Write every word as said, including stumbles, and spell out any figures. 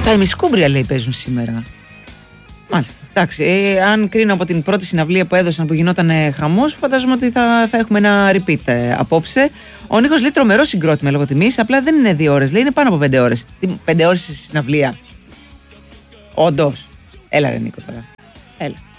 Τα ημισκούμπρια λέει παίζουν σήμερα. Μάλιστα. Εντάξει, ε, αν κρίνω από την πρώτη συναυλία που έδωσαν που γινόταν ε, χαμός, φαντάζομαι ότι θα, θα έχουμε ένα repeat ε, απόψε. Ο Νίκος λέει τρομερό συγκρότημα λόγω τιμής, απλά δεν είναι δύο ώρες, λέει είναι πάνω από πέντε ώρες. Τι, πέντε ώρες στη συναυλία. Όντως. Έλα ρε Νίκο τώρα. Έλα.